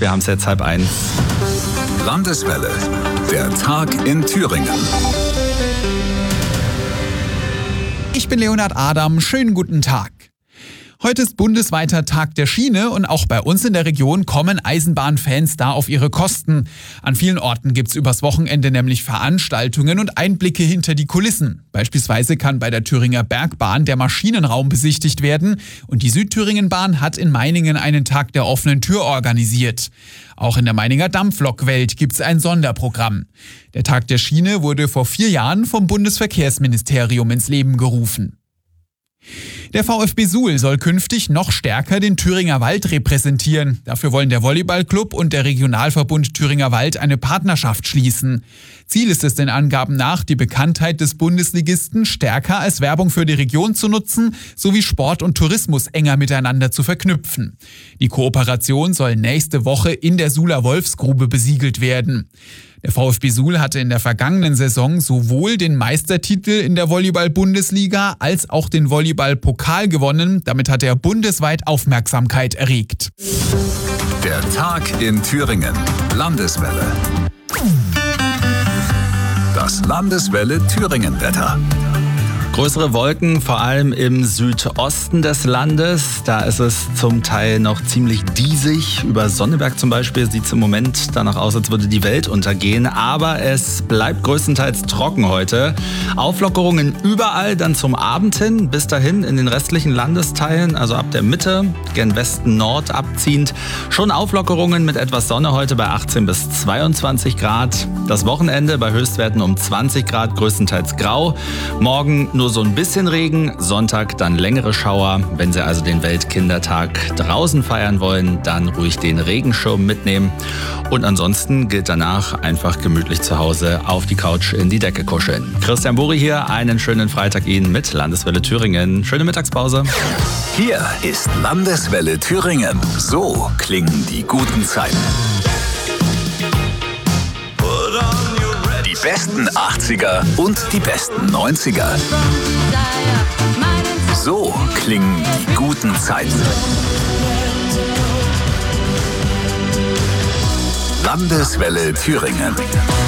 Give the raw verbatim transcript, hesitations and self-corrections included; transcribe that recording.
Wir haben es jetzt halb eins. Landeswelle, der Tag in Thüringen. Ich bin Leonhard Adam, schönen guten Tag. Heute ist bundesweiter Tag der Schiene und auch bei uns in der Region kommen Eisenbahnfans da auf ihre Kosten. An vielen Orten gibt's übers Wochenende nämlich Veranstaltungen und Einblicke hinter die Kulissen. Beispielsweise kann bei der Thüringer Bergbahn der Maschinenraum besichtigt werden und die Südthüringenbahn hat in Meiningen einen Tag der offenen Tür organisiert. Auch in der Meininger Dampflokwelt gibt's ein Sonderprogramm. Der Tag der Schiene wurde vor vier Jahren vom Bundesverkehrsministerium ins Leben gerufen. Der VfB Suhl soll künftig noch stärker den Thüringer Wald repräsentieren. Dafür wollen der Volleyballclub und der Regionalverbund Thüringer Wald eine Partnerschaft schließen. Ziel ist es den Angaben nach, die Bekanntheit des Bundesligisten stärker als Werbung für die Region zu nutzen, sowie Sport und Tourismus enger miteinander zu verknüpfen. Die Kooperation soll nächste Woche in der Suhler Wolfsgrube besiegelt werden. Der VfB Suhl hatte in der vergangenen Saison sowohl den Meistertitel in der Volleyball-Bundesliga als auch den Volleyball-Pokal gewonnen. Damit hat er bundesweit Aufmerksamkeit erregt. Der Tag in Thüringen. Landeswelle. Das Landeswelle Thüringen-Wetter. Größere Wolken, vor allem im Südosten des Landes. Da ist es zum Teil noch ziemlich diesig. Über Sonneberg zum Beispiel sieht es im Moment danach aus, als würde die Welt untergehen. Aber es bleibt größtenteils trocken heute. Auflockerungen überall dann zum Abend hin. Bis dahin in den restlichen Landesteilen, also ab der Mitte, gen Westen-Nord abziehend. Schon Auflockerungen mit etwas Sonne heute bei achtzehn bis zweiundzwanzig Grad. Das Wochenende bei Höchstwerten um zwanzig Grad, größtenteils grau. Morgen nur so ein bisschen Regen, Sonntag dann längere Schauer. Wenn Sie also den Weltkindertag draußen feiern wollen, dann ruhig den Regenschirm mitnehmen. Und ansonsten gilt danach einfach gemütlich zu Hause auf die Couch in die Decke kuscheln. Christian Buri hier, einen schönen Freitag Ihnen mit Landeswelle Thüringen. Schöne Mittagspause. Hier ist Landeswelle Thüringen. So klingen die guten Zeiten. Die besten achtziger und die besten neunziger. So klingen die guten Zeiten. Landeswelle Thüringen.